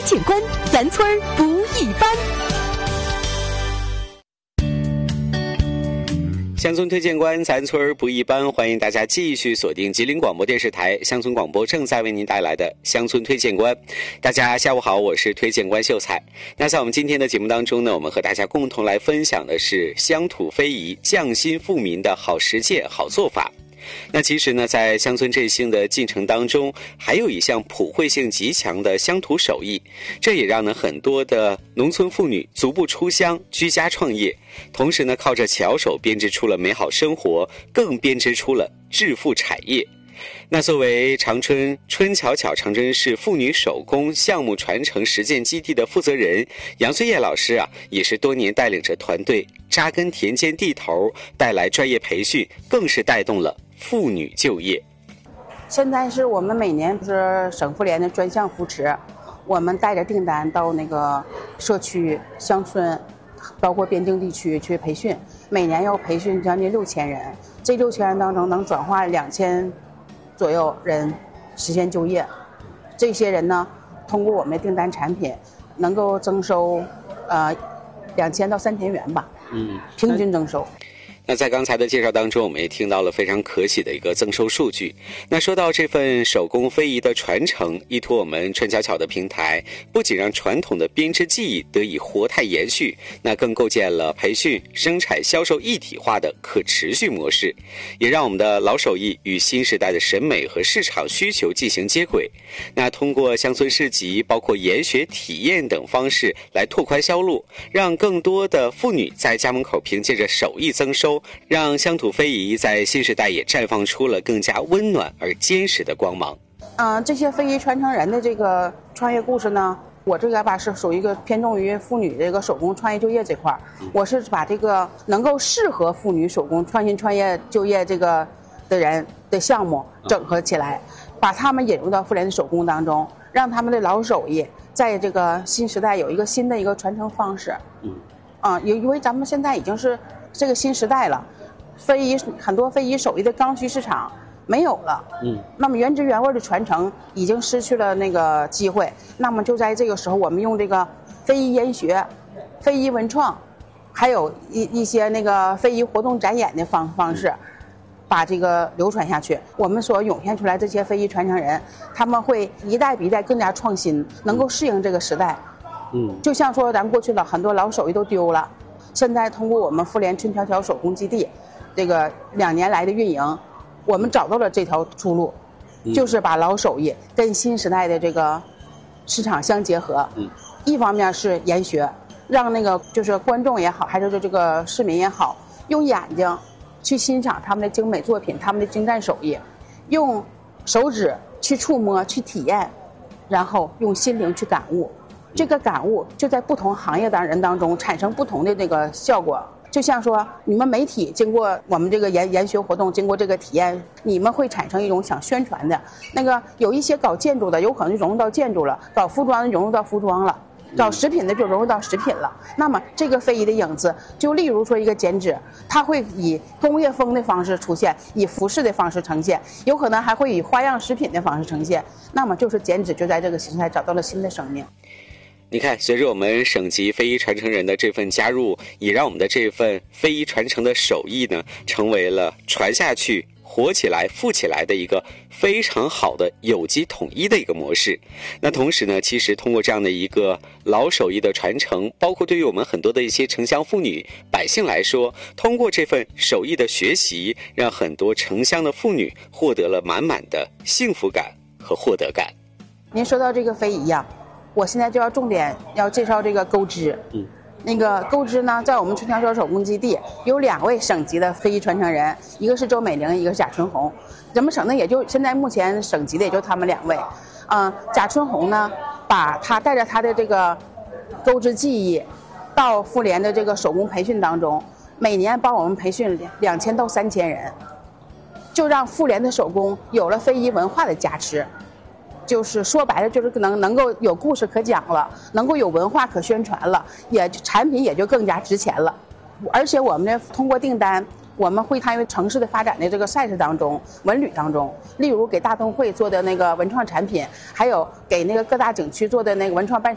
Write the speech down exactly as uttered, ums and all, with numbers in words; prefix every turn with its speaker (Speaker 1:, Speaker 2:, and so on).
Speaker 1: 荐官，咱村儿不一般。
Speaker 2: 乡村推荐官，咱村儿不一般，欢迎大家继续锁定吉林广播电视台乡村广播正在为您带来的乡村推荐官。大家下午好，我是推荐官秀才。那在我们今天的节目当中呢，我们和大家共同来分享的是乡土非遗匠心富民的好实践好做法。那其实呢，在乡村振兴的进程当中，还有一项普惠性极强的乡土手艺，这也让呢很多的农村妇女足不出乡，居家创业，同时呢靠着巧手编织出了美好生活，更编织出了致富产业。那作为长春春巧巧长春市妇女手工项目传承实践基地的负责人杨翠叶老师啊，也是多年带领着团队扎根田间地头，带来专业培训，更是带动了妇女就业。
Speaker 3: 现在是我们每年是省妇联的专项扶持，我们带着订单到那个社区、乡村，包括边境地区去培训，每年要培训将近六千人，这六千人当中能转化两千左右人实现就业。这些人呢，通过我们的订单产品，能够增收呃两千到三千元吧，嗯，平均增收。
Speaker 2: 那在刚才的介绍当中，我们也听到了非常可喜的一个增收数据。那说到这份手工非遗的传承，依托我们春巧巧的平台，不仅让传统的编织技艺得以活态延续，那更构建了培训、生产、销售一体化的可持续模式，也让我们的老手艺与新时代的审美和市场需求进行接轨。那通过乡村市集，包括研学、体验等方式来拓宽销路，让更多的妇女在家门口凭借着手艺增收，让乡土非遗在新时代也绽放出了更加温暖而坚实的光芒。
Speaker 3: 嗯、呃，这些非遗传承人的这个创业故事呢，我这个吧是属于一个偏重于妇女这个手工创业就业这块儿，我是把这个能够适合妇女手工创新创业就业这个的人的项目整合起来，把他们引入到妇联的手工当中，让他们的老手艺在这个新时代有一个新的一个传承方式。嗯，啊，因为咱们现在已经是这个新时代了，非遗很多非遗手艺的刚需市场没有了，嗯，那么原汁原味的传承已经失去了那个机会。那么就在这个时候，我们用这个非遗研学、非遗文创，还有一一些那个非遗活动展演的方方式，把这个流传下去。我们所涌现出来这些非遗传承人，他们会一代比一代更加创新，能够适应这个时代。嗯，就像说咱过去的很多老手艺都丢了。现在通过我们妇联春巧巧手工基地这个两年来的运营，我们找到了这条出路，就是把老手艺跟新时代的这个市场相结合。一方面是研学，让那个就是观众也好，还是这个市民也好，用眼睛去欣赏他们的精美作品，他们的精湛手艺，用手指去触摸去体验，然后用心灵去感悟。这个感悟就在不同行业的人当中产生不同的这个效果。就像说你们媒体经过我们这个研研学活动，经过这个体验，你们会产生一种想宣传的那个，有一些搞建筑的有可能就融入到建筑了，搞服装的融入到服装了，搞食品的就融入到食品了。那么这个非遗的影子，就例如说一个剪纸，它会以工业风的方式出现，以服饰的方式呈现，有可能还会以花样食品的方式呈现。那么就是剪纸就在这个时代找到了新的生命。
Speaker 2: 你看，随着我们省级非遗传承人的这份加入，也让我们的这份非遗传承的手艺呢，成为了传下去、活起来、富起来的一个非常好的有机统一的一个模式。那同时呢，其实通过这样的一个老手艺的传承，包括对于我们很多的一些城乡妇女百姓来说，通过这份手艺的学习，让很多城乡的妇女获得了满满的幸福感和获得感。
Speaker 3: 您说到这个非遗呀、啊，我现在就要重点要介绍这个钩织。嗯，那个钩织呢，在我们春巧巧手工基地有两位省级的非遗传承人，一个是周美玲，一个是贾春红。咱们省呢也就现在目前省级的也就他们两位。嗯，贾春红呢，把他带着他的这个钩织技艺到妇联的这个手工培训当中，每年帮我们培训两千到三千人，就让妇联的手工有了非遗文化的加持。就是说白了，就是能能够有故事可讲了，能够有文化可宣传了，也产品也就更加值钱了。而且我们呢，通过订单，我们会参与城市的发展的这个赛事当中、文旅当中，例如给大东会做的那个文创产品，还有给那个各大景区做的那个文创伴